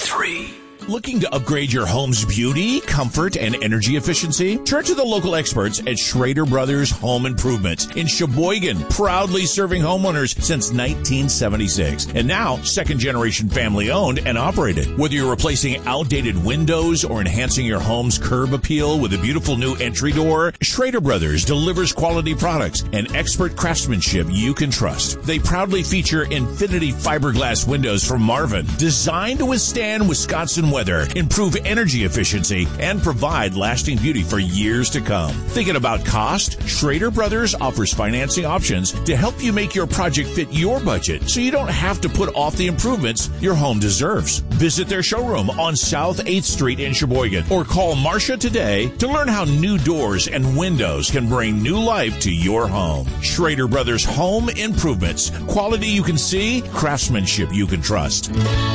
93. Looking to upgrade your home's beauty, comfort, and energy efficiency? Turn to the local experts at Schrader Brothers Home Improvement in Sheboygan, proudly serving homeowners since 1976. And now, second-generation family-owned and operated. Whether you're replacing outdated windows or enhancing your home's curb appeal with a beautiful new entry door, Schrader Brothers delivers quality products and expert craftsmanship you can trust. They proudly feature Infinity fiberglass windows from Marvin, designed to withstand Wisconsin weather, improve energy efficiency, and provide lasting beauty for years to come. Thinking about cost? Schrader Brothers offers financing options to help you make your project fit your budget so you don't have to put off the improvements your home deserves. Visit their showroom on South 8th Street in Sheboygan or call Marcia today to learn how new doors and windows can bring new life to your home. Schrader Brothers Home Improvements. Quality you can see, craftsmanship you can trust.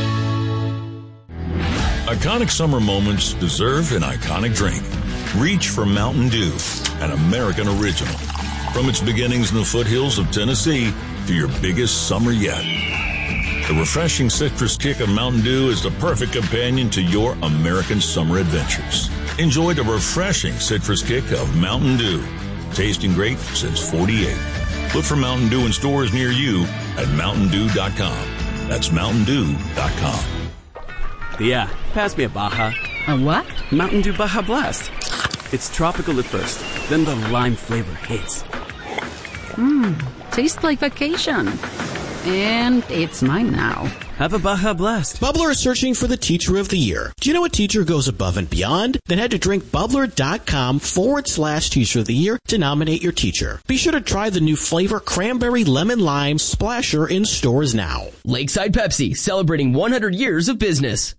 Iconic summer moments deserve an iconic drink. Reach for Mountain Dew, an American original. From its beginnings in the foothills of Tennessee to your biggest summer yet. The refreshing citrus kick of Mountain Dew is the perfect companion to your American summer adventures. Enjoy the refreshing citrus kick of Mountain Dew. Tasting great since '48. Look for Mountain Dew in stores near you at mountaindew.com. That's mountaindew.com. Yeah, pass me a Baja. A what? Mountain Dew Baja Blast. It's tropical at first, then the lime flavor hits. Tastes like vacation. And it's mine now. Have a Baja Blast. Bubbler is searching for the Teacher of the Year. Do you know a teacher goes above and beyond? Then head to drinkbubbler.com/Teacher of the Year to nominate your teacher. Be sure to try the new flavor Cranberry Lemon Lime Splasher in stores now. Lakeside Pepsi, celebrating 100 years of business.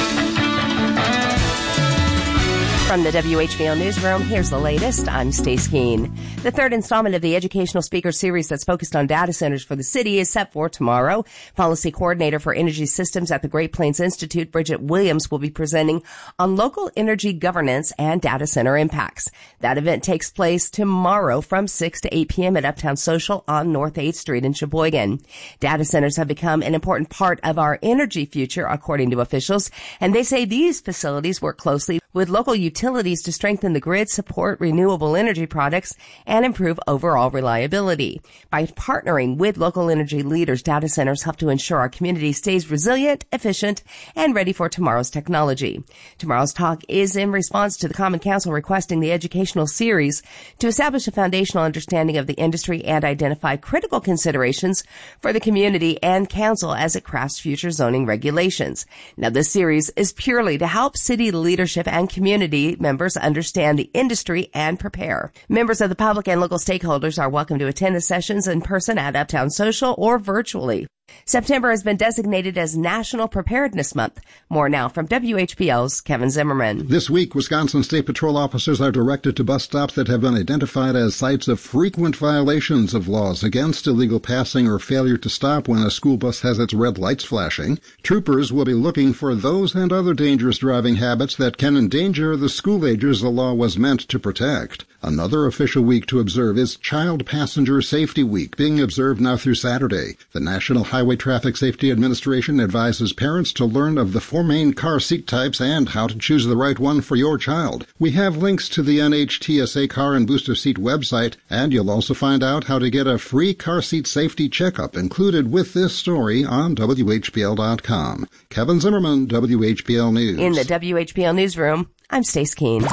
From the WHBL Newsroom, here's the latest. I'm Stace Keene. The third installment of the Educational Speaker Series that's focused on data centers for the city is set for tomorrow. Policy Coordinator for Energy Systems at the Great Plains Institute, Bridget Williams, will be presenting on local energy governance and data center impacts. That event takes place tomorrow from 6 to 8 p.m. at Uptown Social on North 8th Street in Sheboygan. Data centers have become an important part of our energy future, according to officials, and they say these facilities work closely with local utilities to strengthen the grid, support renewable energy products, and improve overall reliability. By partnering with local energy leaders, data centers help to ensure our community stays resilient, efficient, and ready for tomorrow's technology. Tomorrow's talk is in response to the Common Council requesting the educational series to establish a foundational understanding of the industry and identify critical considerations for the community and council as it crafts future zoning regulations. Now, this series is purely to help city leadership and community members understand the industry and prepare. Members of the public and local stakeholders are welcome to attend the sessions in person at Uptown Social or virtually. September has been designated as National Preparedness Month. More now from WHBL's Kevin Zimmerman. This week, Wisconsin State Patrol officers are directed to bus stops that have been identified as sites of frequent violations of laws against illegal passing or failure to stop when a school bus has its red lights flashing. Troopers will be looking for those and other dangerous driving habits that can endanger the school-agers the law was meant to protect. Another official week to observe is Child Passenger Safety Week, being observed now through Saturday. The National Highway Traffic Safety Administration advises parents to learn of the 4 main car seat types and how to choose the right one for your child. We have links to the NHTSA Car and Booster Seat website, and you'll also find out how to get a free car seat safety checkup included with this story on WHBL.com. Kevin Zimmerman, WHBL News. In the WHBL Newsroom, I'm Stace Keene.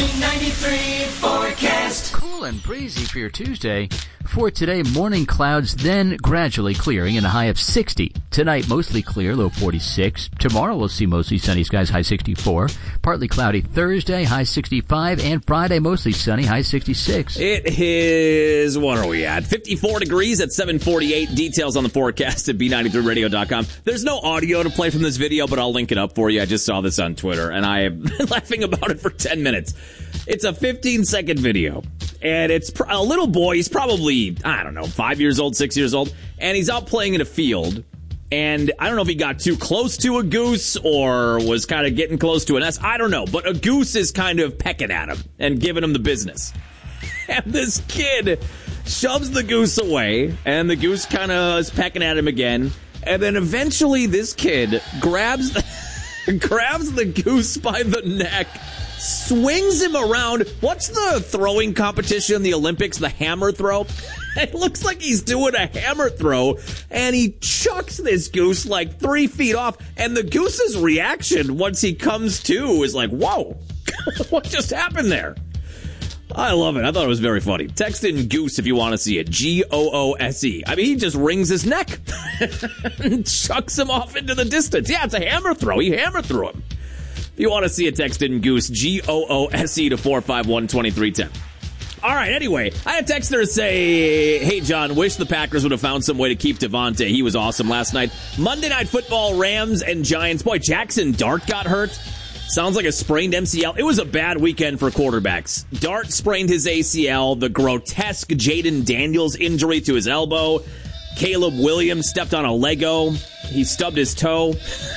93 forecast. Cool and breezy for your Tuesday. For today, morning clouds, then gradually clearing and a high of 60. Tonight, mostly clear, low 46. Tomorrow, we'll see mostly sunny skies, high 64. Partly cloudy Thursday, high 65. And Friday, mostly sunny, high 66. It is, what are we at? 54 degrees at 7:48. Details on the forecast at B93radio.com. There's no audio to play from this video, but I'll link it up for you. I just saw this on Twitter, and I have been laughing about it for 10 minutes. It's a 15-second video, and it's a little boy. He's probably, 5 years old, 6 years old, and he's out playing in a field, and I don't know if he got too close to a goose or was kind of getting close to an S. I don't know, but a goose is kind of pecking at him and giving him the business. And this kid shoves the goose away, and the goose kind of is pecking at him again, and then eventually this kid grabs grabs the goose by the neck, swings him around. What's the throwing competition in the Olympics? The hammer throw? It looks like he's doing a hammer throw, and he chucks this goose like 3 feet off, and the goose's reaction once he comes to is like, whoa, what just happened there? I love it. I thought it was very funny. Text in Goose if you want to see it. Goose. I mean, he just wrings his neck and chucks him off into the distance. Yeah, it's a hammer throw. He hammer threw him. If you want to see it, text in Goose. Goose to 451-2310. All right, anyway, I had a texter say, hey, John, wish the Packers would have found some way to keep Devontae. He was awesome last night. Monday Night Football, Rams and Giants. Boy, Jackson Dart got hurt. Sounds like a sprained MCL. It was a bad weekend for quarterbacks. Dart sprained his ACL. The grotesque Jaden Daniels injury to his elbow. Caleb Williams stepped on a Lego. He stubbed his toe.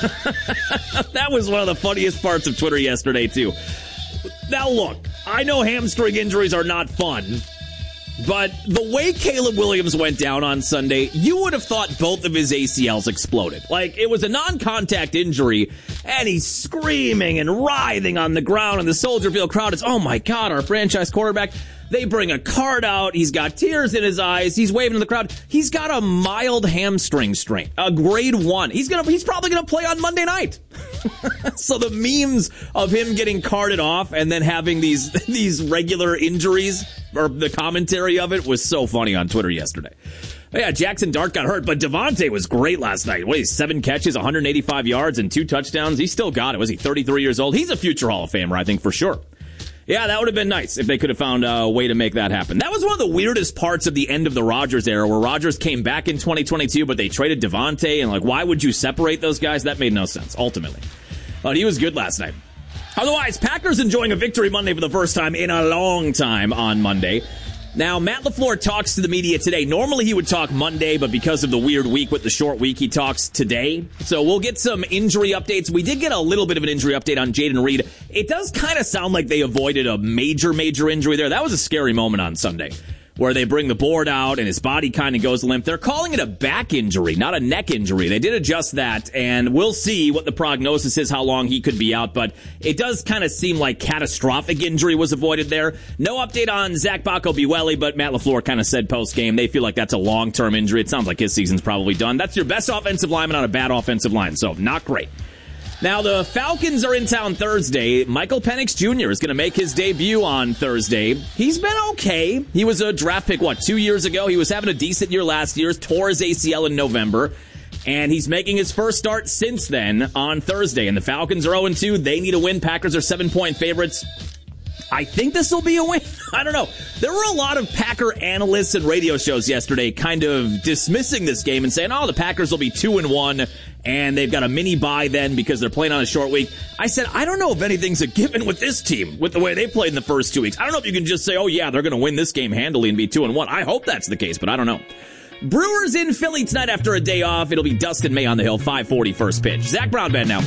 That was one of the funniest parts of Twitter yesterday, too. Now, look, I know hamstring injuries are not fun, but the way Caleb Williams went down on Sunday, you would have thought both of his ACLs exploded. Like, it was a non-contact injury, and he's screaming and writhing on the ground, and the Soldier Field crowd is, oh my God, our franchise quarterback. They bring a card out. He's got tears in his eyes. He's waving to the crowd. He's got a mild hamstring strain, a grade 1. He's probably going to play on Monday night. So the memes of him getting carted off and then having these regular injuries, or the commentary of it, was so funny on Twitter yesterday. But yeah, Jackson Dart got hurt, but Devontae was great last night. What, 7 catches, 185 yards, and 2 touchdowns. He still got it. Was he 33 years old? He's a future Hall of Famer, I think, for sure. Yeah, that would have been nice if they could have found a way to make that happen. That was one of the weirdest parts of the end of the Rodgers era, where Rodgers came back in 2022, but they traded Devontae, and like, why would you separate those guys? That made no sense, ultimately. But he was good last night. Otherwise, Packers enjoying a victory Monday for the first time in a long time on Monday. Now, Matt LaFleur talks to the media today. Normally he would talk Monday, but because of the weird week with the short week, he talks today. So we'll get some injury updates. We did get a little bit of an injury update on Jaden Reed. It does kind of sound like they avoided a major injury there. That was a scary moment on Sunday, where they bring the board out and his body kind of goes limp. They're calling it a back injury, not a neck injury. They did adjust that, and we'll see what the prognosis is, how long he could be out, but it does kind of seem like catastrophic injury was avoided there. No update on Zach Bacco-Buelli, but Matt LaFleur kind of said post-game they feel like that's a long-term injury. It sounds like his season's probably done. That's your best offensive lineman on a bad offensive line, so not great. Now, the Falcons are in town Thursday. Michael Penix Jr. is going to make his debut on Thursday. He's been okay. He was a draft pick, 2 years ago? He was having a decent year last year, tore his ACL in November, and he's making his first start since then on Thursday. And the Falcons are 0-2. They need a win. Packers are 7-point favorites. I think this will be a win. I don't know. There were a lot of Packer analysts and radio shows yesterday kind of dismissing this game and saying, the Packers will be 2-1, and they've got a mini bye then because they're playing on a short week. I said, I don't know if anything's a given with this team, with the way they played in the first 2 weeks. I don't know if you can just say, they're going to win this game handily and be 2-1. I hope that's the case, but I don't know. Brewers in Philly tonight after a day off. It'll be Dustin May on the hill, 5:40 first pitch. Zach Brown Band now.